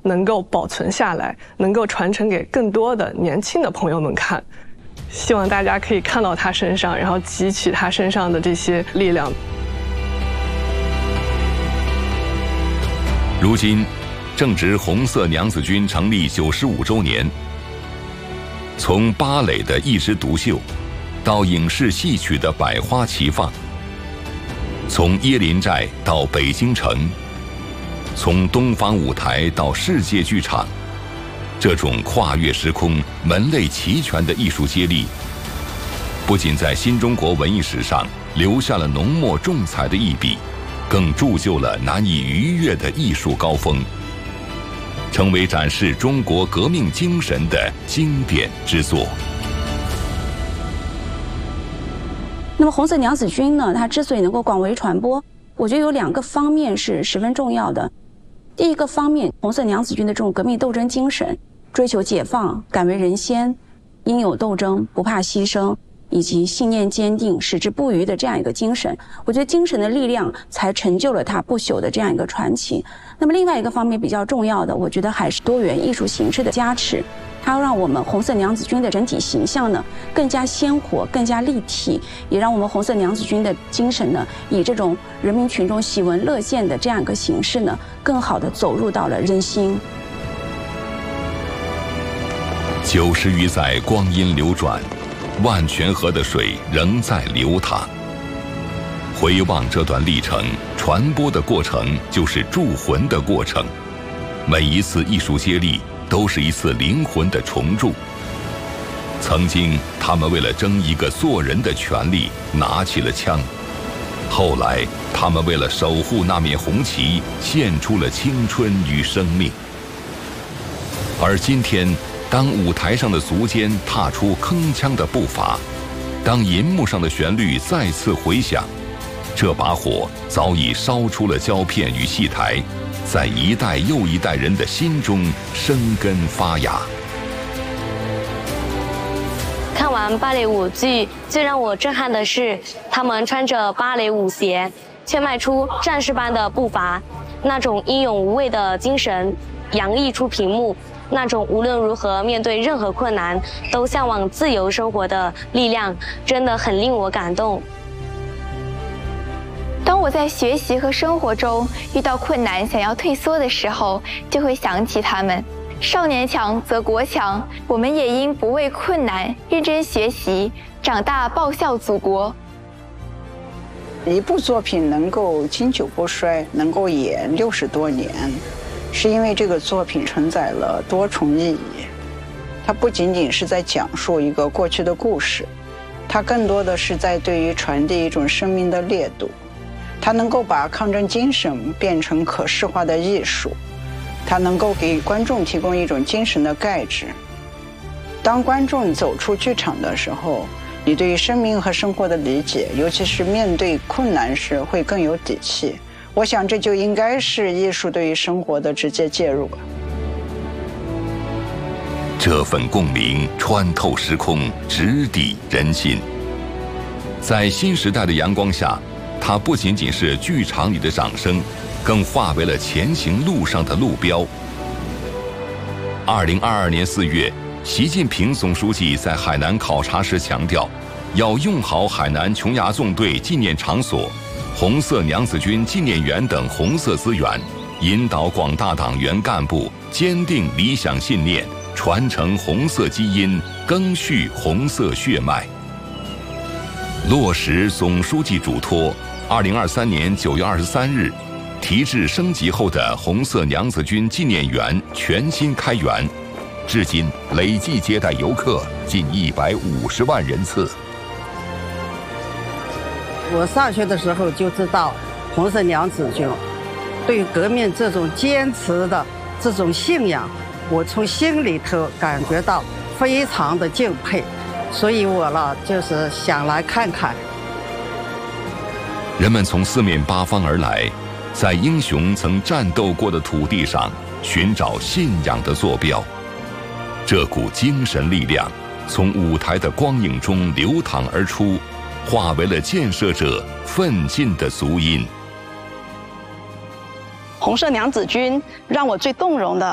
能够保存下来，能够传承给更多的年轻的朋友们看。希望大家可以看到他身上，然后汲取他身上的这些力量。 如今，正值红色娘子军成立95周年。从芭蕾的一枝独秀，到影视戏曲的百花齐放；从椰林寨到北京城，从东方舞台到世界剧场。这种跨越时空、门类齐全的艺术接力，不仅在新中国文艺史上留下了浓墨重彩的一笔，更铸就了难以逾越的艺术高峰，成为展示中国革命精神的经典之作。 那么红色娘子军呢，它之所以能够广为传播，我觉得有2个方面是十分重要的。第一个方面，红色娘子军的这种革命斗争精神，追求解放，敢为人先，应有斗争，不怕牺牲，以及信念坚定，矢志不渝的这样一个精神，我觉得精神的力量才成就了它不朽的这样一个传奇。那么另外一个方面比较重要的，我觉得还是多元艺术形式的加持，它让我们红色娘子军的整体形象呢更加鲜活，更加立体，也让我们红色娘子军的精神呢，以这种人民群众喜闻乐见的这样一个形式呢，更好地走入到了人心。 90余载光阴流转，万泉河的水仍在流淌。回望这段历程，传播的过程就是铸魂的过程。每一次艺术接力都是一次灵魂的重铸。曾经，他们为了争一个做人的权利，拿起了枪；后来，他们为了守护那面红旗，献出了青春与生命。而今天，当舞台上的足尖踏出铿锵的步伐，当银幕上的旋律再次回响，这把火早已烧出了胶片与戏台，在一代又一代人的心中生根发芽。 看完芭蕾舞剧，最让我震撼的是，他们穿着芭蕾舞鞋，却迈出战士般的步伐，那种英勇无畏的精神洋溢出屏幕。那种无论如何面对任何困难都向往自由生活的力量，真的很令我感动。 当我在学习和生活中遇到困难想要退缩的时候，就会想起他们。少年强则国强，我们也应不畏困难，认真学习，长大报效祖国。 一部作品能够经久不衰，能够演60多年，是因为这个作品承载了多重意义。它不仅仅是在讲述一个过去的故事，它更多的是在对于传递一种生命的烈度。它能够把抗争精神变成可视化的艺术，它能够给观众提供一种精神的钙质。当观众走出剧场的时候，你对于生命和生活的理解，尤其是面对困难时，会更有底气。我想这就应该是艺术对于生活的直接介入。 这份共鸣穿透时空，直抵人心。在新时代的阳光下，它不仅仅是剧场里的掌声，更化为了前行路上的路标。2022年4月，习近平总书记在海南考察时强调，要用好海南琼崖纵队纪念场所、红色娘子军纪念园等红色资源，引导广大党员干部坚定理想信念，传承红色基因，赓续红色血脉。落实总书记嘱托，2023年9月23日，提质升级后的红色娘子军纪念园全新开园，至今累计接待游客近150万人次。 我上学的时候就知道，红色娘子军对革命这种坚持的这种信仰，我从心里头感觉到非常的敬佩，所以我呢就是想来看看。 人们从四面八方而来，在英雄曾战斗过的土地上寻找信仰的坐标。这股精神力量从舞台的光影中流淌而出，化为了建设者奋进的足音。 红色娘子军让我最动容的